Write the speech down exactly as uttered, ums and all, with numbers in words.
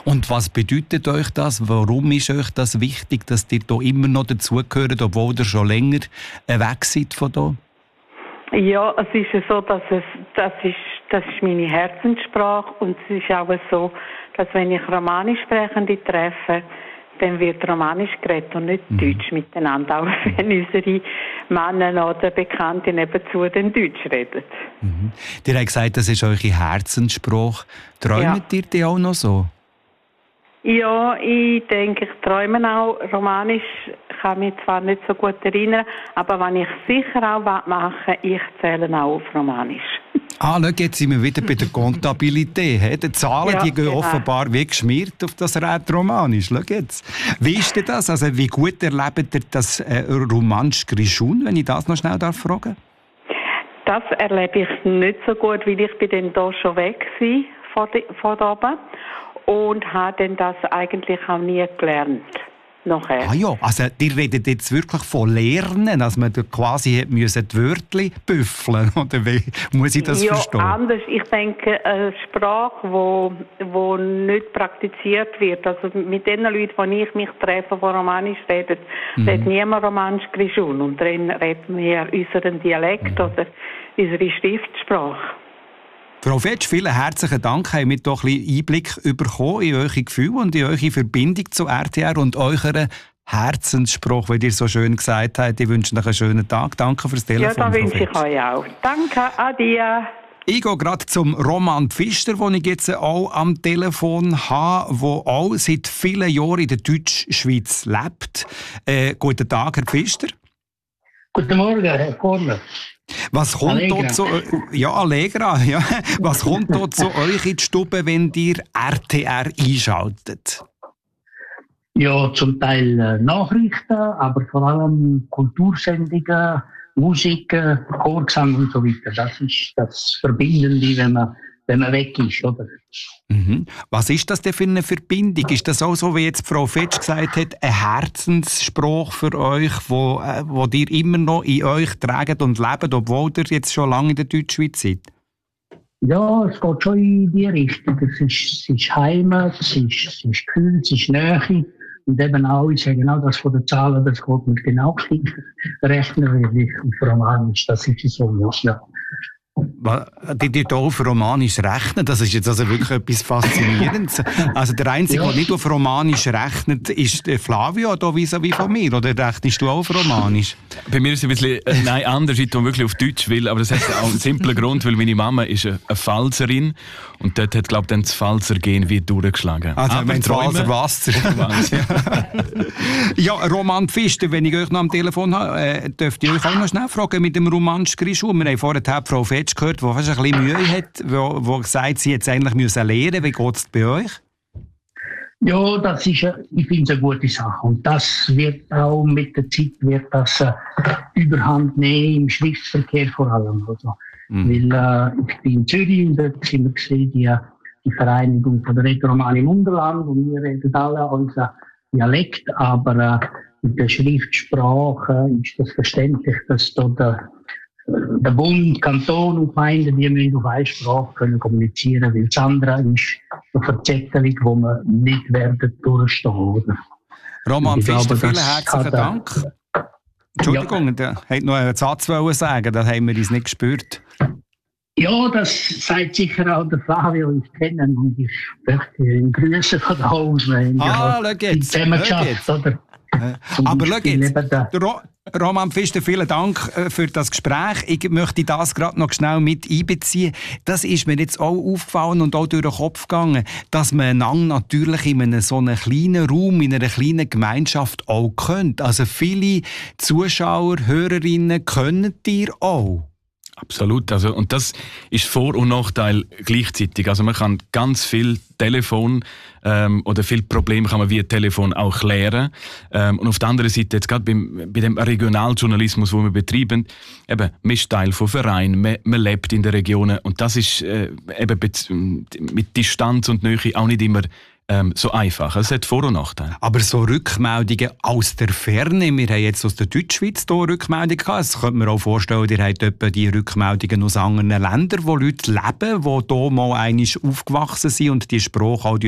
Und was bedeutet euch das? Warum ist euch das wichtig, dass ihr hier immer noch dazugehört, obwohl ihr schon länger weg seid von hier? Ja, es ist ja so, dass es, das ist, das ist meine Herzenssprache und es ist auch so, dass wenn ich Romanischsprechende treffe, dann wird Romanisch geredet und nicht mhm. Deutsch miteinander, auch wenn unsere Männer oder Bekannte nebenzu den Deutsch reden. Mhm. Ihr habt gesagt, das ist eure Herzenssprache. Träumt ja. ihr die auch noch so? Ja, ich denke, ich träume auch Romanisch. Ich kann mich zwar nicht so gut erinnern, aber wenn ich sicher auch mache, ich zähle auch auf Romanisch. Ah, schau, jetzt sind wir wieder bei der Kontabilität. Die Zahlen ja, die gehen genau. offenbar wie geschmiert auf das Rät Romanisch. Schau jetzt. Wie ist denn das? Also, wie gut erlebt ihr das äh, Romansch Grischun, wenn ich das noch schnell darf fragen? Das erlebe ich nicht so gut, weil ich bin dann hier schon weg war von, die, von da oben und habe dann das eigentlich auch nie gelernt. Nachher. Ah ja, also ihr redet jetzt wirklich von Lernen, dass man quasi die Wörtchen büffeln, oder wie muss ich das ja, verstehen? Ja, anders. Ich denke, eine Sprache, die wo, wo nicht praktiziert wird, also mit den Leuten, die ich mich treffe, die Romanisch reden, mhm. redet niemand Romanisch Grischun und dann reden wir unseren Dialekt mhm. oder unsere Schriftsprache. Frau Fetsch, vielen herzlichen Dank. Haben wir doch ein bisschen Einblick bekommen in eure Gefühle und in eure Verbindung zu R T R und euren Herzensspruch, wie ihr so schön gesagt habt. Ich wünsche euch einen schönen Tag. Danke fürs Telefon. Ja, da wünsche ich euch auch. Danke, Adia. Ich gehe gerade zum Roman Pfister, den ich jetzt auch am Telefon habe, der auch seit vielen Jahren in der Deutschschweiz lebt. Äh, guten Tag, Herr Pfister. Guten Morgen, Herr Korner. Was kommt Allegra. dort zu, ja, Allegra, ja. Was kommt dort zu euch in die Stube, wenn ihr R T R einschaltet? Ja, zum Teil äh, Nachrichten, aber vor allem Kultursendungen, Musik, äh, Chorgesang und so weiter. Das ist das Verbindende, wenn man, wenn man weg ist, oder? Mhm. Was ist das denn für eine Verbindung? Ist das auch so, wie jetzt Frau Fetsch gesagt hat, ein Herzensspruch für euch, wo, äh, wo ihr immer noch in euch tragt und lebt, obwohl ihr jetzt schon lange in der Deutschschweiz seid? Ja, es geht schon in die Richtung. Es ist, es ist Heimat, es ist, es ist Gefühl, es ist Nähe. Und eben auch, ich sage genau das von den Zahlen, das geht mit genau gleich rechnen, wie ich auf Romanisch. Das ist so, ja. Die die hier auf Romanisch rechnen, das ist jetzt also wirklich etwas Faszinierendes. Also der Einzige, ja. der nicht auf Romanisch rechnet, ist Flavio, da vis-à-vis von mir. Oder rechnest du auch auf Romanisch? Bei mir ist es ein bisschen äh, nein, anders, ich wirklich auf Deutsch will, aber das hat auch einen simplen Grund, weil meine Mama ist eine, eine Pfalzerin und dort hat, glaube ich, dann das Pfalzer-Gen wie durchgeschlagen. Also aber wenn Pfalzer Wasser. Ja, Roman Pfister, wenn ich euch noch am Telefon habe, äh, dürft ihr euch auch noch schnell fragen mit dem Romansch Grischun. Wir haben vorhin die Frau Fetsch gehört, die fast ein bisschen Mühe hat, wo, wo sagt, sie jetzt eigentlich müssen lernen. Wie geht es bei euch? Ja, das ist, ich finde es eine gute Sache. Und das wird auch mit der Zeit wird das äh, Überhand nehmen, im Schriftverkehr vor allem. Also, mhm. Weil äh, ich bin in Zürich und dort sind wir gesehen, die, die Vereinigung von der Rätoromani im Unterland und wir reden alle unser Dialekt, aber äh, mit der Schriftsprache ist das verständlich, dass dort der Der Bund, Kanton und Gemeinden, die müssen auf eine Sprache können kommunizieren, weil das andere ist eine Verzettelung, die man nicht werden durchstehen, oder? Roman Pfister, vielen herzlichen Dank. Entschuldigung, ja. Der hat noch einen Satz sagen, das haben wir uns nicht gespürt. Ja, das sagt sicher auch der Flavio, ich kenne ihn und ich möchte ihn grüßen von da aus. Ah, schau jetzt. Zusammen geschafft, oder? Aber schau jetzt, Ro- Roman Pfister, vielen Dank für das Gespräch. Ich möchte das gerade noch schnell mit einbeziehen. Das ist mir jetzt auch aufgefallen und auch durch den Kopf gegangen, dass man einander natürlich in einem so einem kleinen Raum, in einer kleinen Gemeinschaft auch kennt. Also viele Zuschauer, Hörerinnen können ihr auch. Absolut. Also, und das ist Vor- und Nachteil gleichzeitig. Also man kann ganz viel Telefon ähm, oder viele Probleme kann man via Telefon auch klären. Ähm, und auf der anderen Seite, jetzt gerade beim, bei dem Regionaljournalismus, den wir betreiben, eben, man ist Teil von Vereinen, man, man lebt in den Regionen und das ist äh, eben mit Distanz und Nähe auch nicht immer Ähm, so einfach. Es hat Vor- und Nachteile. Aber so Rückmeldungen aus der Ferne, wir haben jetzt aus der Deutschschweiz hier Rückmeldungen gehabt. Das könnte man auch vorstellen, ihr habt etwa die Rückmeldungen aus anderen Ländern, wo Leute leben, die hier mal einmal aufgewachsen sind und die Sprache auch